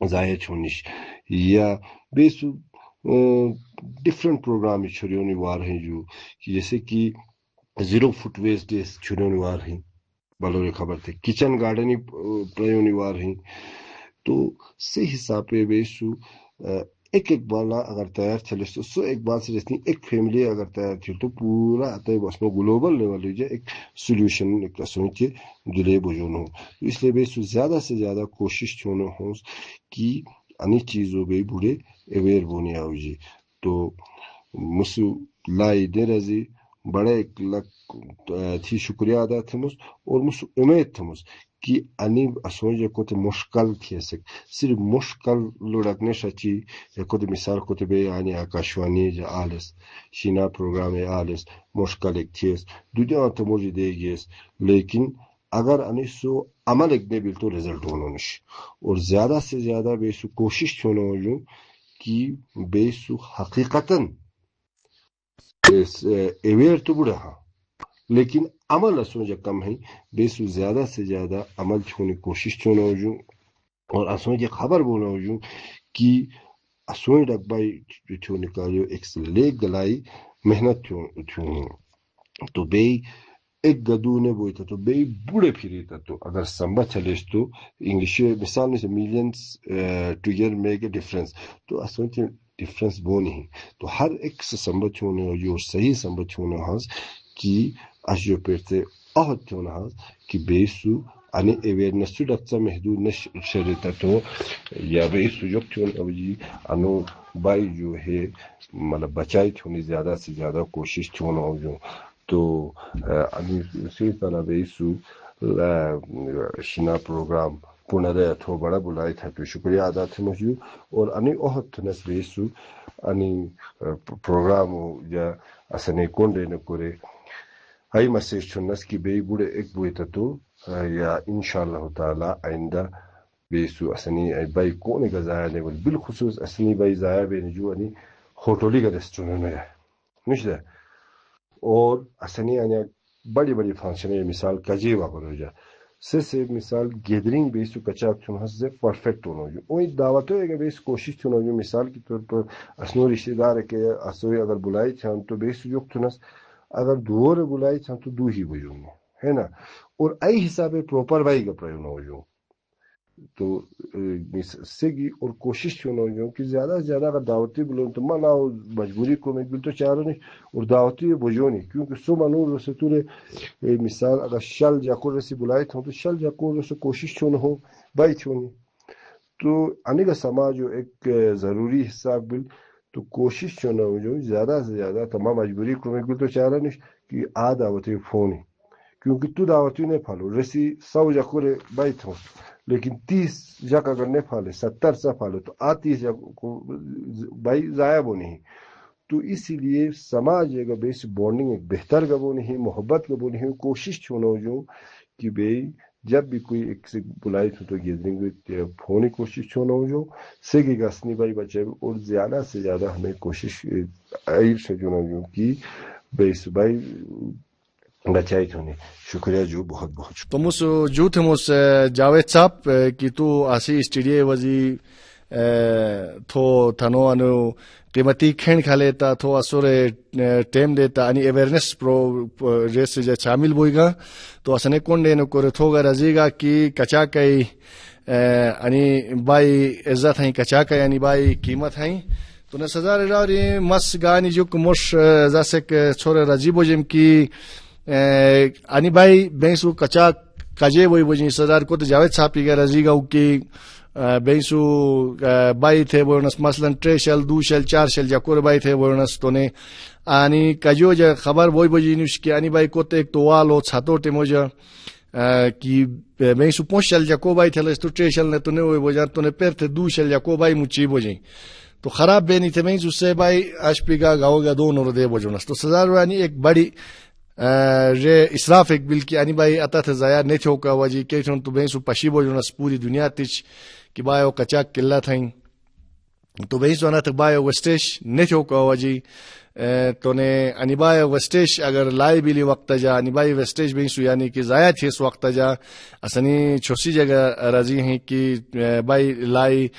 ضائع چھونش یا بیسو different programme چھریونی وار ہیں جو جیسے کہ 0 فٹ ویسٹ ڈیز چھریونی وار ہیں بلوری خبر تھے کچن گارڈن ہی پریونی وار ہیں تو سے حساب پہ بیسو ایک بالا اگر تیار چلے تو سو ایک بات سے جتنی ایک فیملی اگر تیار تھی تو پورا آتا ہے بس میں گلوبل لیول جو ایک سولوشن ایک سوچے دلے بجون ہو اس لیے بیسو زیادہ سے زیادہ کوشش چھونا ہو کہ انی چیزوں بے بوڑھے اویئر بونے آؤ جی تو مسو لائی دے رضی بڑے ایک لک تھی شکریہ ادا تھمس اور مسو امید تھمس کہ انی اسوجے کو تے مشکل تھی سک صرف مشکل لڑکنے شچی کو تے مثال کو تے بے یعنی آکاشوانی جا آلس شینا پروگرام آلس مشکل ایک تھیس دنیا تو مجھے دے گیس لیکن اگر انی سو عمل ایک دے بل تو رزلٹ ہونا نش اور زیادہ سے زیادہ بے سو کوشش چھونا ہو جو کہ بے سو حقیقتاً اویئر تو بڑا ہاں لیکن عمل اسوجا کم ہے بے سو زیادہ سے زیادہ عمل چھونے کوشش چھونا ہو جو اور اسوجا خبر بونا ہو جو کہ اسوج ڈکبائی چھو نکالیو ایک لیک گلائی محنت چھو تو بے ایک گدو نے بوئی تھا تو بے بوڑھے پھری تھا تو اگر سمبا چلیس تو انگلش مثال نہیں سے millions to year make a difference تو اسوچ ڈفرنس وہ نہیں تو ہر ایک سے سمبت ہونے ہو جو صحیح سمبت ہونا ہے کہ اشجو پیرتے اہت ہونا ہے کہ بیسو انی اویئرنس تو ڈکتا محدود نش شریتا تو یا بیسو جو ہونا جی انو بائی جو ہے مطلب بچائی ہونے زیادہ سے زیادہ کوشش ہونا ہو جو تو اسی طرح بیسو شنا پروگرام پونرے تھو بڑا بلائی تھا تو شکریہ ادا تھے مجھے اور انی اوہت نس بیسو انی پروگرام یا اسنے کونڈے نکورے ہائی مسیج چھنس کی بے بوڑے ایک بوئی تھا تو یا انشاءاللہ تعالی آئندہ بیسو اسنی بائی کونے کا ضائع نہیں بول بالخصوص اسنی بائی ضائع بے جو انی ہوٹولی کا ریسٹورنٹ ہے نہیں ہے اور اسنی آنے بڑی بڑی فنکشن ہے مثال کجی واپر ہو جا سے مثال گیدرنگ بیسو کچاک چھن ہس سے پرفیکٹ ہونا جو وہی دعوت ہوئے گا بیس کوشش چھنا جو مثال کے طور پر اسنو رشتہ دار کے اسوئی اگر بلائی چھان تو بیسو جو چھنس اگر دور بلائی چھان تو دو ہی بجوں ہے نا اور ای حساب پروپر بائی کا پریون ہو جو تو سگی اور کوشش چھونا جو کہ زیادہ سے زیادہ اگر دعوتی بلون تو مانا مجبوری کو میں بل تو چاہ رہا نہیں اور دعوتی بجو نہیں کیونکہ سو منور سے تورے مثال اگر شل جاکور سے بلائی تھا تو شل جاکور سے کوشش چھونا ہو بائی چھونی تو آنے کا سماج جو ایک ضروری حصہ بل تو کوشش چھونا ہو جو زیادہ سے زیادہ تمام مجبوری کو میں بل تو چاہ رہا نہیں کہ دعوتی فون ہی کیونکہ تو دعوتی نہیں پھالو رسی 100 جاکور بائی تھا لیکن 30 جگہ اگر نہیں پھالے 70 سے پھالے تو 30 جگہ کو بھائی ضائع وہ نہیں تو اسی لیے سماج اگر بیس بانڈنگ ایک بہتر کا وہ نہیں محبت کا وہ نہیں کوشش چھونا ہو جو کہ بھائی جب بھی کوئی ایک سے بلائی تو گیدرنگ ہونے کوشش چھونا ہو جو سگی گسنی بھائی بچے اور زیادہ سے زیادہ ہمیں کوشش عیب سے چھونا ہو جو کہ بیس بھائی بچائی تھونے شکریہ جو بہت بہت شکریہ تمس جو تھمس جاوید صاحب کہ تو آسی اسٹیڈیے وزی تھو تھنو انو قیمتی کھین کھالے تا تھو اسور ٹیم دیتا انی اویئرنس پرو ریس جا شامل بوئی گا تو اسنے کونڈے نو کور تھو گا رزی گا کی کچا کئی انی بائی عزت ہیں کچا کئی انی بائی قیمت ہیں تو نے سزا رہی مس گانی جو کموش زاسک چھوڑ رزی بوجم کی انی بائی بینسو کچا کجے وہی بوجی سزار کو تو جاوید صاحب کی رزی گا کی بینسو بائی تھے ورنس مثلا 3 شل 2 شل 4 شل جاکور بائی تھے ورنس تو نے آنی کجو جا خبر وہی بوجی نوش کی آنی بائی کو ایک تو والو چھاتو ٹیمو جا کی بینسو 5 شل جاکو بائی تھے لس تو 3 شل نے تو نے وہی بوجا تو نے پیر تھے 2 شل جاکو بائی مچی بوجی تو خراب بینی تھے بینسو سے بائی اشپی گا گاؤ گا دو نور دے بوجونس تو سزار وانی ایک بڑی اسراف ایک بل کی انی بائی اتا تھے ضائع نہیں تھو کا وجی کہ تو بینسو پشی بوجونس پوری دنیا تچ کہ بایو کچاک قلہ تھیں تو بینسو انا تک بایو وسٹیش نہیں تھو کا وجی تو نے انی بایو وسٹیش اگر لائی بیلی وقت جا انی بائی وسٹیش بینسو یعنی کہ ضائع تھے اس وقت جا اسنی چھوسی جگہ راضی ہیں کہ بائی لائی